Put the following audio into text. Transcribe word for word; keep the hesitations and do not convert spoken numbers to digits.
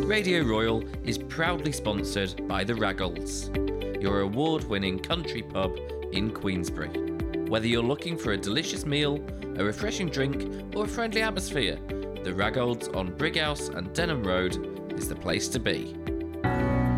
Radio Royal is proudly sponsored by the Raggles, your award-winning country pub in Queensbury. Whether you're looking for a delicious meal, a refreshing drink, or a friendly atmosphere, the Raggles on Brighouse and Denham Road is the place to be.